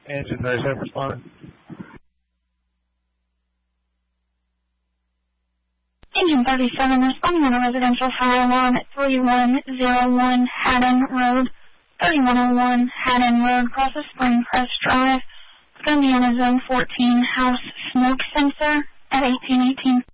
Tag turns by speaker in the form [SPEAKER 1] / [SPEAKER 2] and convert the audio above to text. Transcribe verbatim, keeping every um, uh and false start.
[SPEAKER 1] Engine thirty-seven responding.
[SPEAKER 2] Engine thirty-seven responding on a residential fire alarm at thirty-one oh one Haddon Road, thirty-one oh one Haddon Road, crosses Spring Crest Drive. It's going to be on a Zone fourteen house smoke sensor at eighteen eighteen.